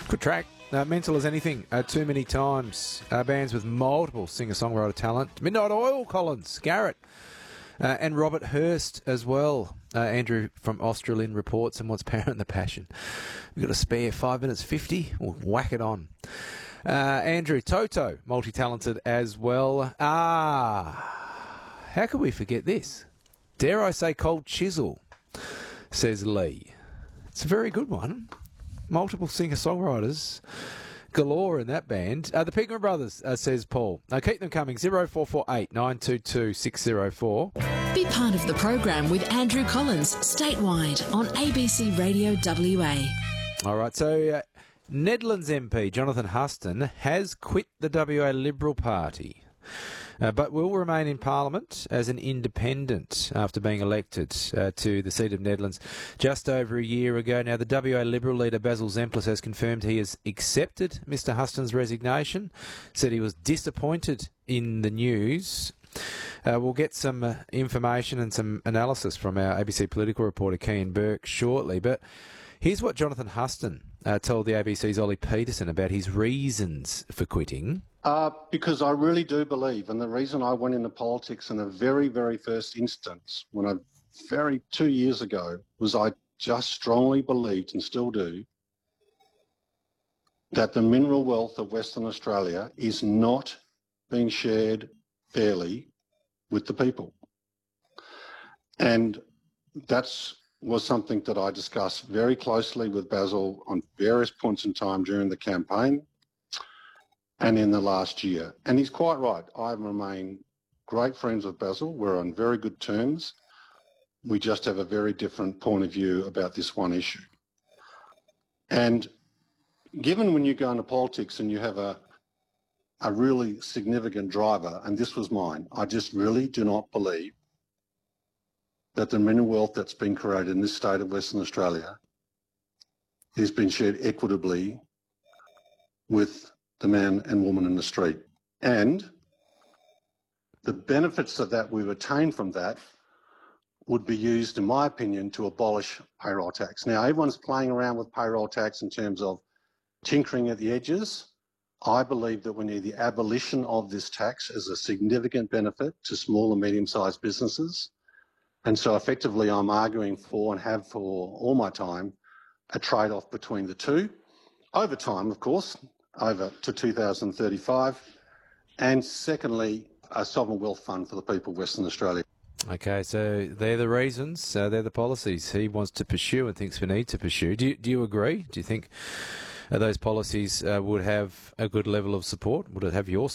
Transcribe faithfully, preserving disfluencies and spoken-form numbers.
Good track. Uh, mental as anything. Uh, too many times. Uh, bands with multiple singer-songwriter talent. Midnight Oil, Collins, Garrett, uh, and Robert Hurst as well. Uh, Andrew from Australin reports, and what's Parent the Passion? We've got a spare five minutes fifty. We'll whack it on. Uh, Andrew, Toto, multi-talented as well. Ah, how could we forget this? Dare I say Cold Chisel, says Lee. It's a very good one. Multiple singer-songwriters galore in that band. Uh, the Pigment Brothers, uh, says Paul. Uh, keep them coming. zero four four eight nine two two six zero four. Be part of the program with Andrew Collins, statewide on A B C Radio W A. All right, so uh, Nedlands M P Jonathan Huston has quit the W A Liberal Party, uh, but will remain in Parliament as an independent after being elected uh, to the seat of Nedlands just over a year ago. Now, the W A Liberal leader Basil Zemplis has confirmed he has accepted Mr Huston's resignation, said he was disappointed in the news. Uh, we'll get some uh, information and some analysis from our A B C political reporter, Kean Burke, shortly, but here's what Jonathan Huston uh, told the A B C's Ollie Peterson about his reasons for quitting. Uh, because I really do believe, and the reason I went into politics in the very, very first instance, when I, very two years ago, was I just strongly believed, and still do, that the mineral wealth of Western Australia is not being shared fairly with the people. And that's was something that I discussed very closely with Basil on various points in time during the campaign and in the last year. And he's quite right. I remain great friends with Basil. We're on very good terms. We just have a very different point of view about this one issue. And given when you go into politics and you have a, a really significant driver, and this was mine, I just really do not believe that the mineral wealth that's been created in this state of Western Australia has been shared equitably with the man and woman in the street. And the benefits of that we've attained from that would be used, in my opinion, to abolish payroll tax. Now, everyone's playing around with payroll tax in terms of tinkering at the edges. I believe that we need the abolition of this tax as a significant benefit to small and medium-sized businesses. And so effectively I'm arguing for, and have for all my time, a trade-off between the two. Over time, of course, over to two thousand thirty-five. And secondly, a sovereign wealth fund for the people of Western Australia. Okay, so they're the reasons, uh, they're the policies he wants to pursue and thinks we need to pursue. Do you, do you agree? Do you think uh, those policies uh, would have a good level of support? Would it have your